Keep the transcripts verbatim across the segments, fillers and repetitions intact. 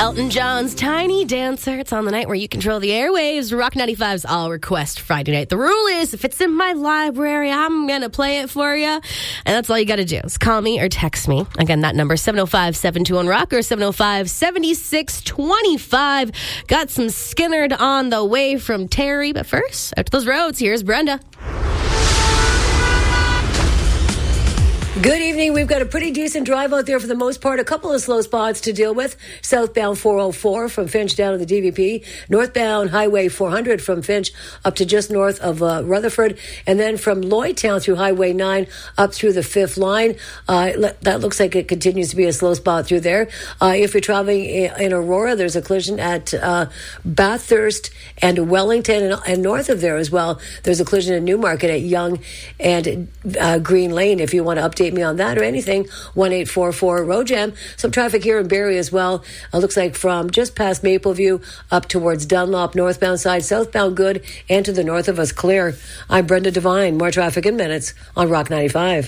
Elton John's Tiny Dancer. It's on the night where you control the airwaves. Rock ninety-five's All Request Friday night. The rule is, if it's in my library, I'm going to play it for you. And that's all you got to do. Is call me or text me. Again, that number is seven oh five, seven two one, rock or seven oh five, seven six two five. Got some Skinnerd on the way from Terry. But first, out to those roads, here's Brenda. Good evening. We've got a pretty decent drive out there for the most part. A couple of slow spots to deal with. Southbound four oh four from Finch down to the D V P. Northbound Highway four hundred from Finch up to just north of uh, Rutherford. And then from Lloydtown through Highway nine up through the fifth line. Uh, that looks like it continues to be a slow spot through there. Uh, if you're traveling in Aurora, there's a collision at uh, Bathurst and Wellington. And, and north of there as well, there's a collision in Newmarket at Yonge and uh, Green Lane. If you want to update me on that or anything, one eight four four road jam. Some traffic here in Barrie as well. It looks like from just past Mapleview up towards Dunlop, northbound side, southbound good, and to the north of us clear. I'm Brenda Devine. More traffic in minutes on Rock ninety-five.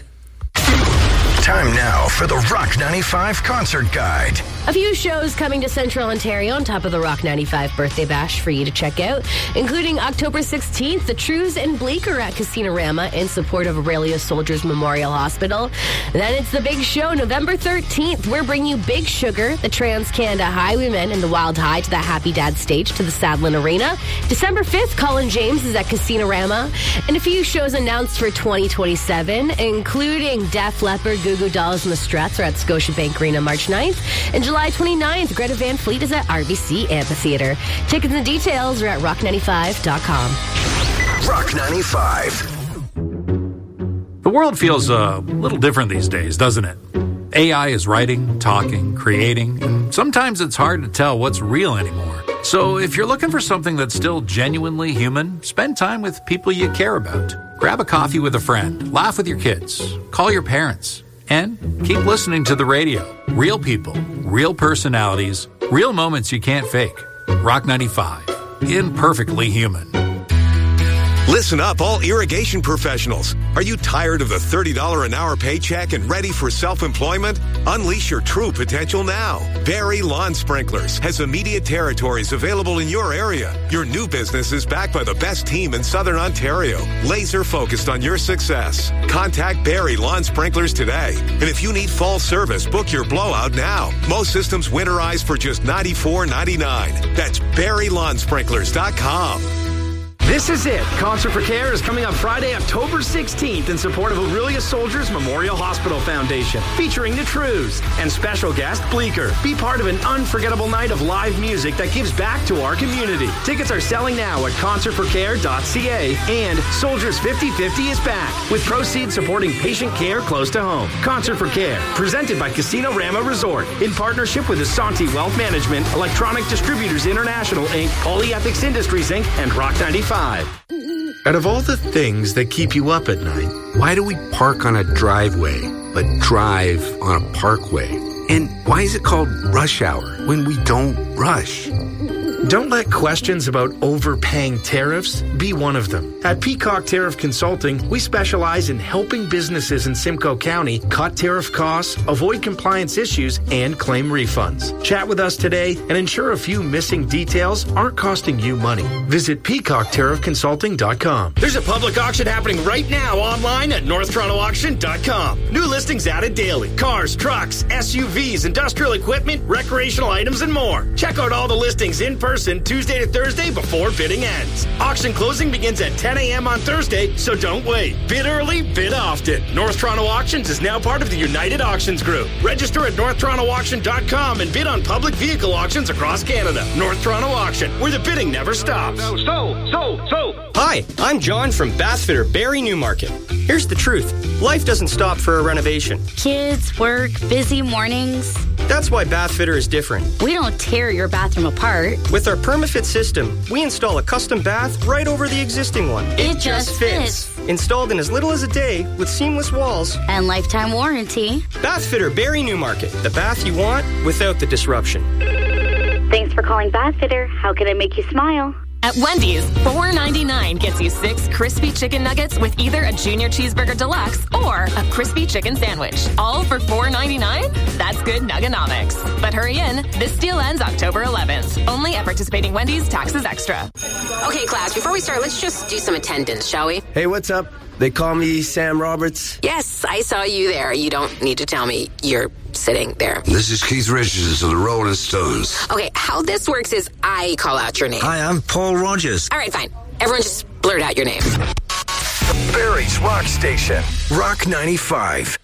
Time now for the Rock ninety-five Concert Guide. A few shows coming to Central Ontario on top of the Rock ninety-five birthday bash for you to check out, including October sixteenth, the Trews and Bleecker at Casino-Rama in support of Aurelia Soldiers Memorial Hospital. Then it's the big show, November thirteenth. We're bringing you Big Sugar, the Trans-Canada Highwaymen, and the Wild High to the Happy Dad stage to the Sadlin Arena. December fifth, Colin James is at Casino-Rama. And a few shows announced for twenty twenty-seven, including Def Leppard, Goo Goo Dolls, and the Struts are at Scotiabank Arena March ninth. And July twenty-ninth, Greta Van Fleet is at R B C Amphitheatre. Tickets and details are at rock ninety-five dot com. Rock ninety-five. The world feels a little different these days, doesn't it? A I is writing, talking, creating, and sometimes it's hard to tell what's real anymore. So if you're looking for something that's still genuinely human, spend time with people you care about. Grab a coffee with a friend, laugh with your kids, call your parents, and keep listening to the radio. Real people, real personalities, real moments you can't fake. Rock ninety-five, imperfectly human. Listen up, all irrigation professionals. Are you tired of the thirty dollars an hour paycheck and ready for self-employment? Unleash your true potential now. Barrie Lawn Sprinklers has immediate territories available in your area. Your new business is backed by the best team in Southern Ontario, laser focused on your success. Contact Barrie Lawn Sprinklers today. And if you need fall service, book your blowout now. Most systems winterize for just ninety-four ninety-nine. That's barrie lawn sprinklers dot com. This is it. Concert for Care is coming up Friday, October sixteenth in support of Aurelia Soldiers Memorial Hospital Foundation, featuring the Trews and special guest Bleecker. Be part of an unforgettable night of live music that gives back to our community. Tickets are selling now at concert for care dot c a, and Soldiers fifty fifty is back, with proceeds supporting patient care close to home. Concert for Care, presented by Casino-Rama Resort, in partnership with Asante Wealth Management, Electronic Distributors International, Incorporated, Polyethics Industries, Incorporated, and Rock ninety-five. Out of all the things that keep you up at night, why do we park on a driveway but drive on a parkway? And why is it called rush hour when we don't rush? Don't let questions about overpaying tariffs be one of them. At Peacock Tariff Consulting, we specialize in helping businesses in Simcoe County cut tariff costs, avoid compliance issues, and claim refunds. Chat with us today and ensure a few missing details aren't costing you money. Visit peacock tariff consulting dot com. There's a public auction happening right now online at north toronto auction dot com. New listings added daily. Cars, trucks, S U Vs, industrial equipment, recreational items, and more. Check out all the listings in person Tuesday to Thursday before bidding ends. Auction closing begins at ten a.m. on Thursday, so don't wait. Bid early, bid often. North Toronto Auctions is now part of the United Auctions Group. Register at north toronto auction dot com and bid on public vehicle auctions across Canada. North Toronto Auction, where the bidding never stops. So, so, so, so. Hi, I'm John from Bathfitter Barrie Newmarket. Here's the truth. Life doesn't stop for a renovation. Kids, work, busy mornings. That's why Bathfitter is different. We don't tear your bathroom apart. With our PermaFit system, we install a custom bath right over the existing one. It, it just fits. fits. Installed in as little as a day with seamless walls. And lifetime warranty. Bathfitter Barrie Newmarket. The bath you want without the disruption. Thanks for calling Bathfitter. How can I make you smile? At Wendy's, four ninety-nine gets you six crispy chicken nuggets with either a junior cheeseburger deluxe or a crispy chicken sandwich. All for four ninety-nine? That's good nuggenomics. But hurry in. This deal ends October eleventh. Only at participating Wendy's, taxes extra. Okay, class, before we start, let's just do some attendance, shall we? Hey, what's up? They call me Sam Roberts. Yes, I saw you there. You don't need to tell me you're sitting there. This is Keith Richards of the Rolling Stones. Okay, how this works is I call out your name. Hi, I'm Paul Rogers. All right, fine. Everyone just blurt out your name. Barry's Rock Station. Rock ninety-five.